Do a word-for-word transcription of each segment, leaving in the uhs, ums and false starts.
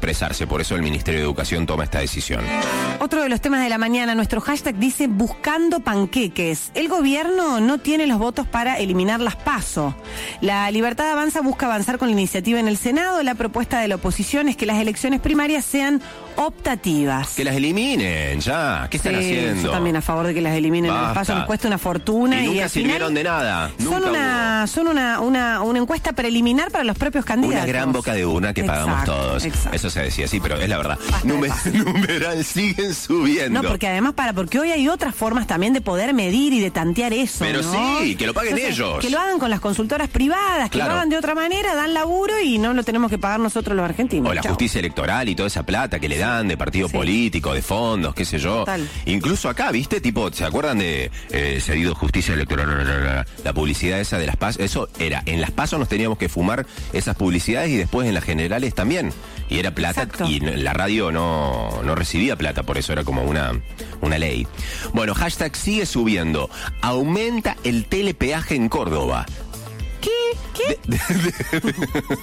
expresarse. Por eso el Ministerio de Educación toma esta decisión. Otro de los temas de la mañana, nuestro hashtag dice buscando panqueques. El gobierno no tiene los votos para eliminar las PASO. La Libertad Avanza busca avanzar con la iniciativa en el Senado. La propuesta de la oposición es que las elecciones primarias sean optativas. Que las eliminen, ya. ¿Qué están sí, haciendo? Yo también a favor de que las eliminen. Basta. Las PASO nos cuesta una fortuna. Y y nunca al sirvieron final de nada. Son, Nunca una, son una, una, una encuesta preliminar para los propios candidatos. Una gran boca de urna que Exacto, pagamos todos. exacto. Eso se decía así, pero es la verdad. Basta de Numer- paso. numeral siguen subiendo. No, porque además para, porque hoy hay otras formas también de poder medir y de tantear eso. Pero ¿no? sí, que lo paguen Entonces, ellos. Que lo hagan con las consultoras privadas, que Claro. lo hagan de otra manera, dan laburo y no lo tenemos que pagar nosotros los argentinos. O la Chau. justicia electoral y toda esa plata que le dan de partido Sí. político, de fondos, qué sé yo. Total. Incluso acá, ¿viste? Tipo, ¿se acuerdan de eh, cedido justicia electoral? La publicidad esa de las PASO. Eso era, en las PASO nos teníamos que fumar esas publicidades y después en las generales también. Y era plata. Exacto. Y la radio no, no recibía plata, por eso era como una, una ley. Bueno, hashtag sigue subiendo. Aumenta el telepeaje en Córdoba. ¿Qué? ¿Qué? De- de- de-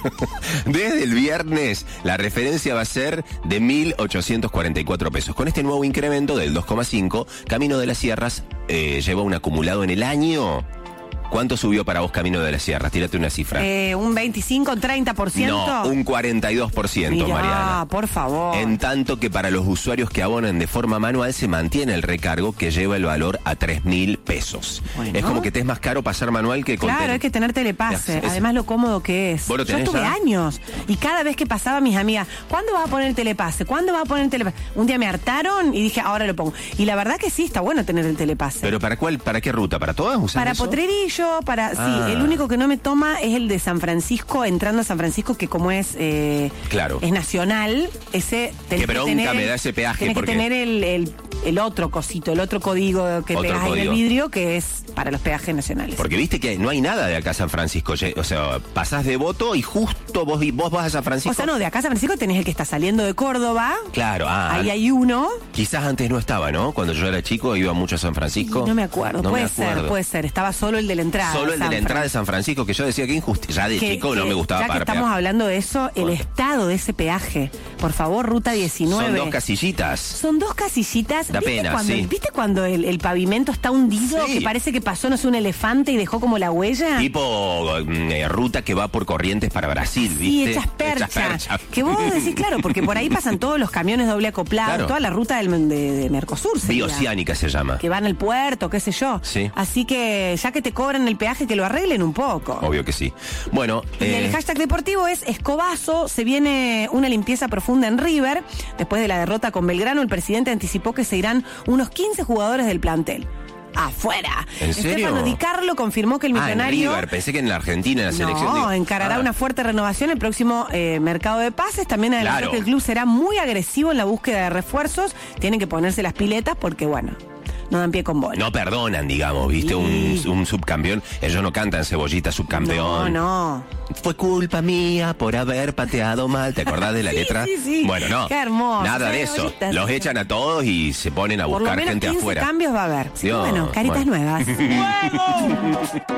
Desde el viernes la referencia va a ser de mil ochocientos cuarenta y cuatro pesos. Con este nuevo incremento del dos coma cinco, Camino de las Sierras eh, lleva un acumulado en el año. ¿Cuánto subió para vos Camino de las Sierras? Tírate una cifra. Eh, ¿Un veinticinco, treinta por ciento? No, un cuarenta y dos por ciento, Mirá, Mariana. por favor. En tanto que para los usuarios que abonan de forma manual se mantiene el recargo que lleva el valor a tres mil pesos. Bueno. Es como que te es más caro pasar manual que con Claro, tele. hay que tener telepase. Es- es- Además, lo cómodo que es. ¿Vos lo Yo tenés estuve ya? años. Y cada vez que pasaba, mis amigas, ¿cuándo vas a poner el telepase? ¿Cuándo vas a poner el telepase? Un día me hartaron y dije, ahora lo pongo. Y la verdad que sí, está bueno tener el telepase. ¿Pero para cuál? ¿Para qué ruta? ¿Para todas usás Para eso? Potrerillo, para... Ah. Sí, el único que no me toma es el de San Francisco, entrando a San Francisco, que como es... eh, Claro. Es nacional, ese... tenés Qué que bronca tener me el- da ese peaje, tenés porque- que tener el, el, el otro cosito, el otro código que Otro pegas ahí en el código. vidrio, que es para los peajes nacionales. Porque viste que no hay nada de acá a San Francisco. ye- O sea, pasás de Voto y justo vos, vos vas a San Francisco. O sea, no, de acá a San Francisco tenés el que está saliendo de Córdoba. Claro, ah. Ahí hay uno. Quizás antes no estaba, ¿no? Cuando yo era chico iba mucho a San Francisco. No me acuerdo. No puede me acuerdo. ser, puede ser. Estaba solo el de la entrada. Solo el de la Sanfra. entrada de San Francisco, que yo decía que injusticia. Ya de Que- chico no que, me gustaba Ya que pagar estamos peaje. hablando de eso, el Bueno. estado de ese peaje. Por favor, ruta diecinueve. Son dos casillitas. Son dos casillitas. Da ¿Viste pena, cuando, sí. ¿Viste cuando el, el pavimento está hundido? Sí. Que parece que pasó, no sé, un elefante y dejó como la huella. Tipo mm, eh, ruta que va por Corrientes para Brasil, Sí, ¿viste? hechas percha. Hechas percha. Que vos decís, claro, porque por ahí pasan todos los camiones doble acoplados, Claro. toda la ruta del, de, de Mercosur. sería. Bioceánica se llama. Que van al puerto, qué sé yo. Sí. Así que ya que te cobran el peaje, que lo arreglen un poco. Obvio que sí. Bueno, Y eh, el hashtag deportivo es Escobazo, se viene una limpieza profunda en River. Después de la derrota con Belgrano, el presidente anticipó que se irán unos quince jugadores del plantel. Afuera. ¿En serio? Stefano Di Carlo confirmó que el ah, en millonario... River. Pensé que en la Argentina, en la selección. No, de- encarará Ah. una fuerte renovación el próximo eh, mercado de pases. También adelantó Claro. que el club será muy agresivo en la búsqueda de refuerzos. Tienen que ponerse las piletas porque, bueno, no dan pie con bola. No perdonan, digamos, ¿viste? Un, Sí. un subcampeón. Ellos no cantan Cebollita no, subcampeón. no. Fue culpa mía por haber pateado mal. ¿Te acordás de la Sí, letra? sí, sí. Bueno, no. Qué hermoso. Nada de eso. Cebollita, Los sí. echan a todos y se ponen a Por lo buscar menos gente quince afuera. cambios va a haber. Sí, Dios, bueno, caritas bueno. nuevas.